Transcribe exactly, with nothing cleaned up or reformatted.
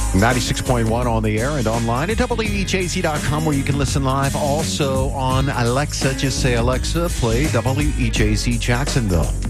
ninety-six point one on the air and online at W E J Z dot com, where you can listen live. Also on Alexa, just say, Alexa, play W E J Z Jacksonville.